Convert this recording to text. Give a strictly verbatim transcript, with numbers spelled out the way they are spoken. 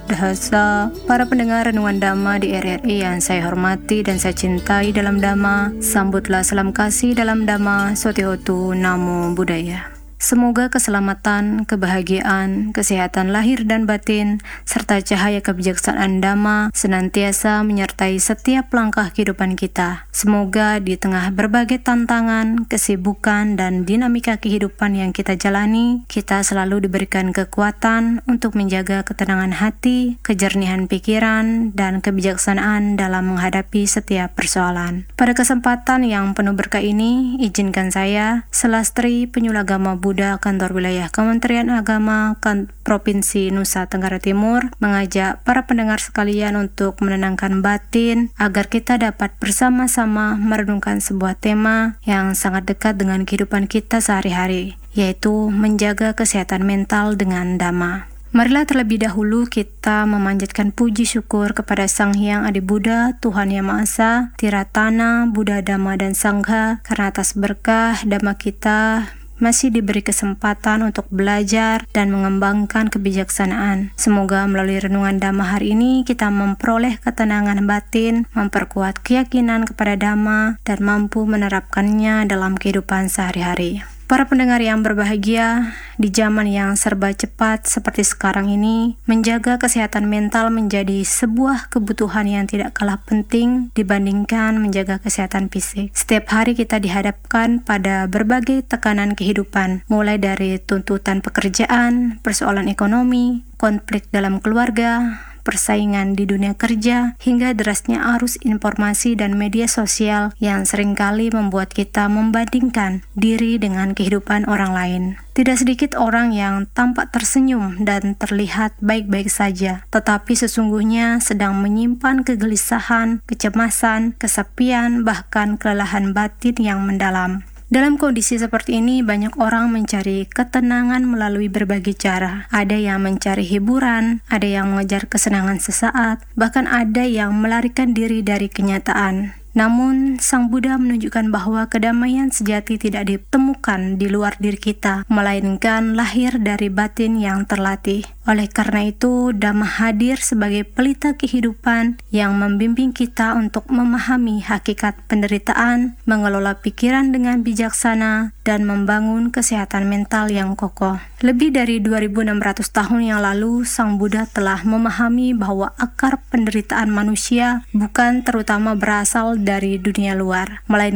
Dahasa, para pendengar Renungan Dhamma di R R I yang saya hormati dan saya cintai dalam Dhamma, sambutlah salam kasih dalam Dhamma, Sotihotu Namo Buddhaya. Semoga keselamatan, kebahagiaan, kesehatan lahir dan batin, serta cahaya kebijaksanaan Dhamma senantiasa menyertai setiap langkah kehidupan kita. Semoga di tengah berbagai tantangan, kesibukan, dan dinamika kehidupan yang kita jalani, kita selalu diberikan kekuatan untuk menjaga ketenangan hati, kejernihan pikiran, dan kebijaksanaan dalam menghadapi setiap persoalan. Pada kesempatan yang penuh berkah ini, izinkan saya, Selastri Penyulagama Buddha Kantor Wilayah Kementerian Agama kan Provinsi Nusa Tenggara Timur mengajak para pendengar sekalian untuk menenangkan batin agar kita dapat bersama-sama merenungkan sebuah tema yang sangat dekat dengan kehidupan kita sehari-hari, yaitu menjaga kesehatan mental dengan Dhamma. Marilah terlebih dahulu kita memanjatkan puji syukur kepada Sang Hyang Adi Buddha, Tuhan Yang Maha Esa, Tiratana, Buddha, Dhamma, dan Sangha, karena atas berkah Dhamma kita masih diberi kesempatan untuk belajar dan mengembangkan kebijaksanaan. Semoga melalui renungan Dhamma hari ini kita memperoleh ketenangan batin, memperkuat keyakinan kepada Dhamma, dan mampu menerapkannya dalam kehidupan sehari-hari. Para pendengar yang berbahagia, di zaman yang serba cepat seperti sekarang ini, menjaga kesehatan mental menjadi sebuah kebutuhan yang tidak kalah penting dibandingkan menjaga kesehatan fisik. Setiap hari kita dihadapkan pada berbagai tekanan kehidupan, mulai dari tuntutan pekerjaan, persoalan ekonomi, konflik dalam keluarga, persaingan di dunia kerja, hingga derasnya arus informasi dan media sosial yang seringkali membuat kita membandingkan diri dengan kehidupan orang lain. Tidak sedikit orang yang tampak tersenyum dan terlihat baik-baik saja, tetapi sesungguhnya sedang menyimpan kegelisahan, kecemasan, kesepian, bahkan kelelahan batin yang mendalam. Dalam kondisi seperti ini, banyak orang mencari ketenangan melalui berbagai cara. Ada yang mencari hiburan, ada yang mengejar kesenangan sesaat, bahkan ada yang melarikan diri dari kenyataan. Namun, Sang Buddha menunjukkan bahwa kedamaian sejati tidak ditemukan di luar diri kita, melainkan lahir dari batin yang terlatih. Oleh karena itu, Dhamma hadir sebagai pelita kehidupan yang membimbing kita untuk memahami hakikat penderitaan, mengelola pikiran dengan bijaksana, dan membangun kesehatan mental yang kokoh. Lebih dari dua ribu enam ratus tahun yang lalu, Sang Buddha telah memahami bahwa akar penderitaan manusia bukan terutama berasal dari dunia luar, melainkan